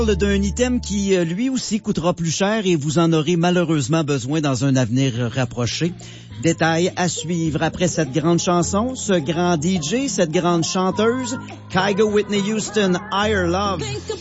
D'un item qui, lui aussi, coûtera plus cher et vous en aurez malheureusement besoin dans un avenir rapproché. Détail à suivre après cette grande chanson, ce grand DJ, cette grande chanteuse, Kygo Whitney Houston, Higher Love.